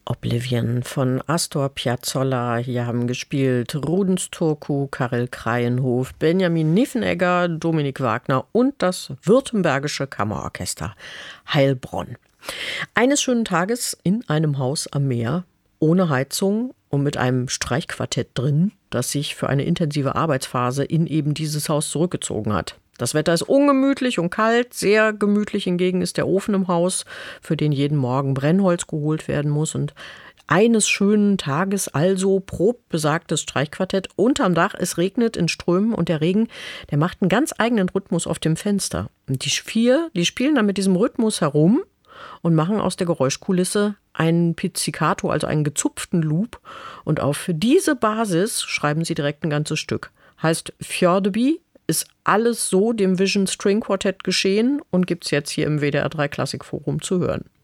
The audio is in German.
Oblivion von Astor Piazzolla. Hier haben gespielt Rudens Turku, Karel Krayenhof, Benjamin Niffenegger, Dominik Wagner und das Württembergische Kammerorchester Heilbronn. Eines schönen Tages in einem Haus am Meer, ohne Heizung und mit einem Streichquartett drin, das sich für eine intensive Arbeitsphase in eben dieses Haus zurückgezogen hat. Das Wetter ist ungemütlich und kalt, sehr gemütlich hingegen ist der Ofen im Haus, für den jeden Morgen Brennholz geholt werden muss. Und eines schönen Tages also probt besagtes Streichquartett unterm Dach. Es regnet in Strömen und der Regen, der macht einen ganz eigenen Rhythmus auf dem Fenster. Und die spielen dann mit diesem Rhythmus herum und machen aus der Geräuschkulisse einen Pizzicato, also einen gezupften Loop. Und auf diese Basis schreiben sie direkt ein ganzes Stück. Heißt Fjordeby, ist alles so dem Vision String Quartett geschehen und gibt's jetzt hier im WDR 3 Klassikforum zu hören.